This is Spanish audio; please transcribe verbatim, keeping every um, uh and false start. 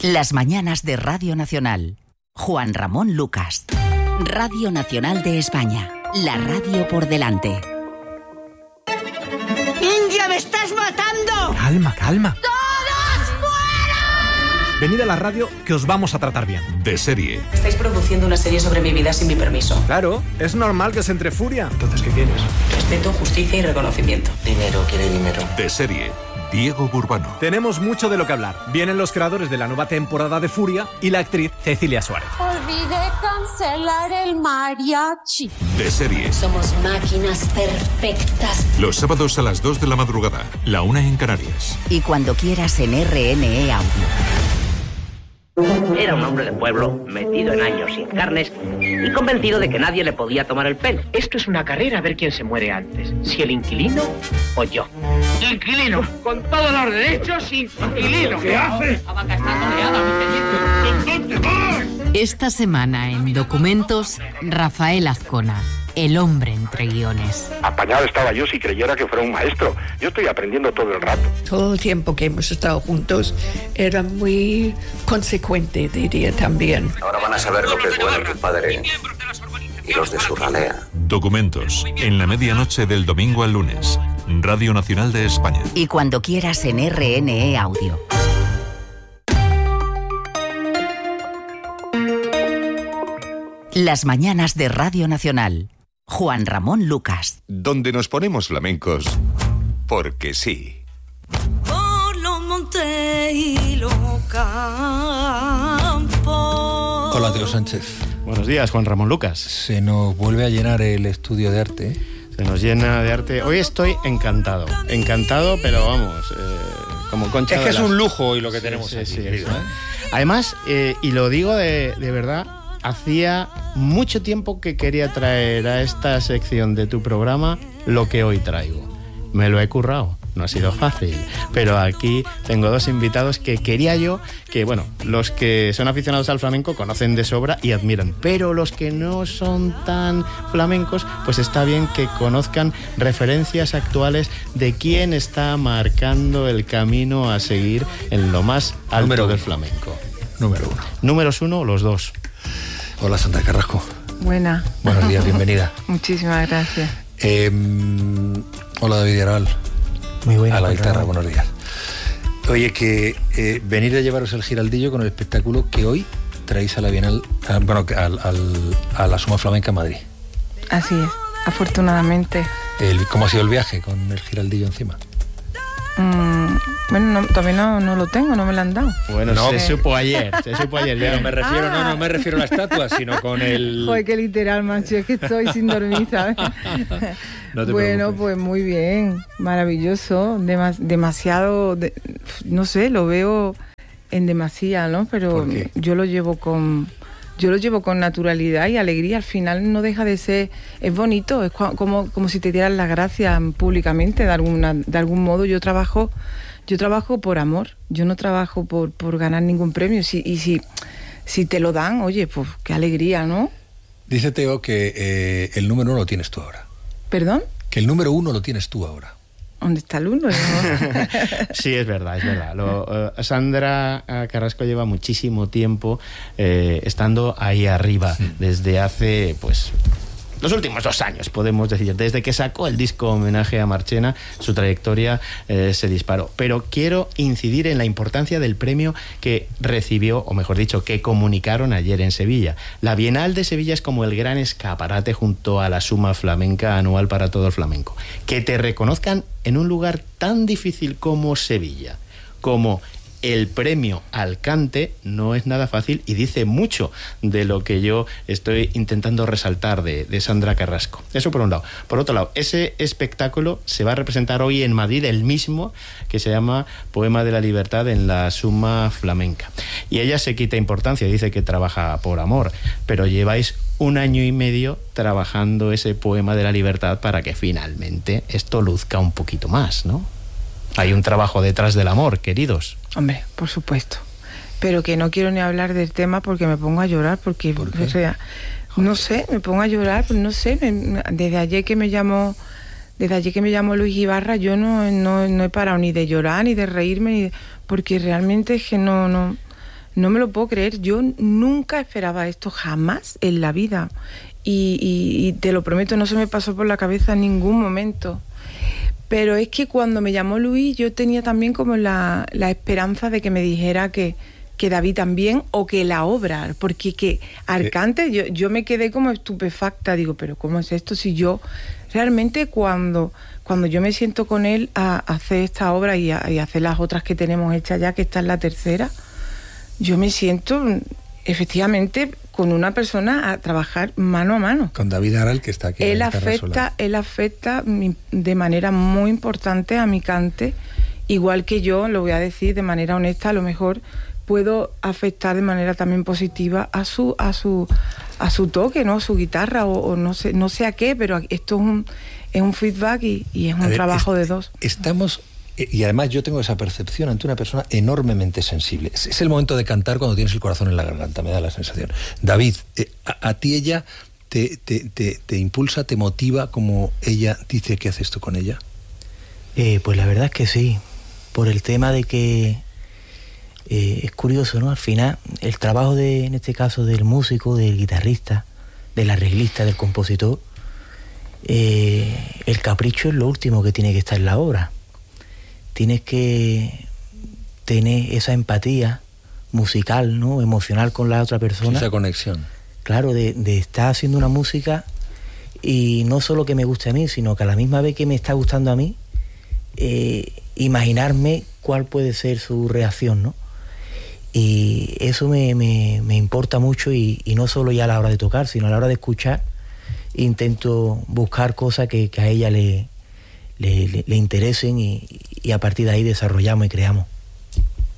Las mañanas de Radio Nacional. Juan Ramón Lucas. Radio Nacional de España. La radio por delante. ¡India, me estás matando! Calma, calma. ¡Todos fuera! Venid a la radio que os vamos a tratar bien. De serie. Estáis produciendo una serie sobre mi vida sin mi permiso. Claro, es normal que se entre furia. Entonces, ¿qué quieres? Respeto, justicia y reconocimiento. Dinero, quiere dinero. De serie. Diego Burbano. Tenemos mucho de lo que hablar. Vienen los creadores de la nueva temporada de Furia y la actriz Cecilia Suárez. Olvidé cancelar el mariachi. De serie. Somos máquinas perfectas. Los sábados a las dos de la madrugada, la una en Canarias. Y cuando quieras en R N E Audio. Era un hombre de pueblo, metido en años sin carnes y convencido de que nadie le podía tomar el pelo. Esto es una carrera a ver quién se muere antes, si el inquilino o yo. ¡Inquilino! Con todos los derechos, inquilino. ¿Qué hace? La vaca está toreada, mi teniente. ¿Dónde vas? Esta semana en Documentos, Rafael Azcona. El hombre entre guiones. Apañado estaba yo si creyera que fuera un maestro. Yo estoy aprendiendo todo el rato. Todo el tiempo que hemos estado juntos era muy consecuente, diría también. Ahora van a saber lo que es bueno tu padre y los de su ralea. Documentos, en la medianoche del domingo al lunes. Radio Nacional de España. Y cuando quieras en R N E Audio. Las mañanas de Radio Nacional. Juan Ramón Lucas. Donde nos ponemos flamencos porque sí. Por los montes y los campos. Hola, Teo Sánchez. Buenos días, Juan Ramón Lucas. Se nos vuelve a llenar el estudio de arte. Se nos llena de arte. Hoy estoy encantado. Encantado, pero vamos, eh, como Concha Es que de es las... un lujo y lo que tenemos sí, aquí, sí, querido, sí. ¿eh? Además, eh, y lo digo de, de verdad, hacía mucho tiempo que quería traer a esta sección de tu programa lo que hoy traigo. Me lo he currado, no ha sido fácil, pero aquí tengo dos invitados que quería yo, que bueno, los que son aficionados al flamenco conocen de sobra y admiran, pero los que no son tan flamencos, pues está bien que conozcan referencias actuales de quién está marcando el camino a seguir en lo más alto Número del uno. flamenco. Número uno. Números uno, los dos. Hola, Sandra Carrasco. Buena. Buenos días, bienvenida. Muchísimas gracias. Eh, hola, David Aral. Muy buena. A la guitarra, buenos días. Oye, que eh, venir a llevaros el giraldillo con el espectáculo que hoy traéis a la Bienal, a, bueno, al, al, a la Suma Flamenca en Madrid. Así es, afortunadamente. El, ¿Cómo ha sido el viaje con el giraldillo encima? Mm, bueno, no, todavía no, no lo tengo, no me lo han dado. Bueno, no, se supo ayer, se supo ayer. Pero me refiero, no, no me refiero a la estatua, sino con el... Joder, qué literal, macho, es que estoy sin dormir, ¿sabes? No te bueno, preocupes. pues muy bien, maravilloso, demas, demasiado, de, no sé, lo veo en demasía, ¿no? Pero yo lo llevo con... Yo lo llevo con naturalidad y alegría. Al final no deja de ser... Es bonito, es como, como si te dieran las gracias públicamente, de, alguna, de algún modo. Yo trabajo yo trabajo por amor. Yo no trabajo por, por ganar ningún premio. Si, y si, si te lo dan, oye, pues qué alegría, ¿no? Dice Teo que eh, el número uno lo tienes tú ahora. ¿Perdón? Que el número uno lo tienes tú ahora. ¿Dónde está el uno? Sí, es verdad, es verdad. Lo, uh, Sandra Carrasco lleva muchísimo tiempo eh, estando ahí arriba, sí. Desde hace, pues, los últimos dos años, podemos decir. Desde que sacó el disco homenaje a Marchena, su trayectoria eh, se disparó. Pero quiero incidir en la importancia del premio que recibió, o mejor dicho, que comunicaron ayer en Sevilla. La Bienal de Sevilla es como el gran escaparate junto a la Suma Flamenca anual para todo el flamenco. Que te reconozcan en un lugar tan difícil como Sevilla, como el premio al cante, no es nada fácil y dice mucho de lo que yo estoy intentando resaltar de, de Sandra Carrasco. Eso por un lado. Por otro lado, ese espectáculo se va a representar hoy en Madrid, el mismo, que se llama Poema de la Libertad en la Suma Flamenca. Y ella se quita importancia, dice que trabaja por amor, pero lleváis un año y medio trabajando ese Poema de la Libertad para que finalmente esto luzca un poquito más, ¿no? Hay un trabajo detrás del amor, queridos. Hombre, por supuesto. Pero que no quiero ni hablar del tema porque me pongo a llorar, porque ¿Por qué? O sea, no sé, me pongo a llorar, pues no sé, me, desde ayer que me llamó, desde ayer que me llamó Luis Ibarra, yo no, no, no he parado ni de llorar, ni de reírme, ni de, porque realmente es que no, no, no me lo puedo creer. Yo nunca esperaba esto, jamás en la vida. Y, y, y te lo prometo, no se me pasó por la cabeza en ningún momento. Pero es que cuando me llamó Luis, yo tenía también como la, la esperanza de que me dijera que, que David también, o que la obra, porque que Arcante, yo, yo me quedé como estupefacta, digo, pero ¿cómo es esto? Si yo realmente cuando, cuando yo me siento con él a, a hacer esta obra y a, y a hacer las otras que tenemos hechas ya, que esta es la tercera, yo me siento efectivamente con una persona a trabajar mano a mano. Con David Aral, que está aquí. Él afecta, él afecta de manera muy importante a mi cante, igual que yo, lo voy a decir de manera honesta, a lo mejor puedo afectar de manera también positiva a su a su a su toque, ¿no? A su guitarra o, o no sé no sé a qué, pero esto es un es un feedback y, y es un ver, trabajo es, de dos. Estamos y además yo tengo esa percepción ante una persona enormemente sensible. Es, es el momento de cantar cuando tienes el corazón en la garganta, me da la sensación. David, eh, a, a ti ella te, te, te, te impulsa, te motiva como ella dice que haces tú con ella. Eh, pues la verdad es que sí, por el tema de que Eh, es curioso, ¿no? Al final, el trabajo de, en este caso, del músico, del guitarrista, del arreglista, del compositor, eh, el capricho es lo último que tiene que estar en la obra. Tienes que tener esa empatía musical, ¿no? Emocional con la otra persona. Esa conexión. Claro, de, de estar haciendo una música y no solo que me guste a mí, sino que a la misma vez que me está gustando a mí, eh, imaginarme cuál puede ser su reacción, ¿no? Y eso me, me, me importa mucho y, y no solo ya a la hora de tocar, sino a la hora de escuchar, intento buscar cosas que, que a ella le, le, le, le interesen y, y a partir de ahí desarrollamos y creamos.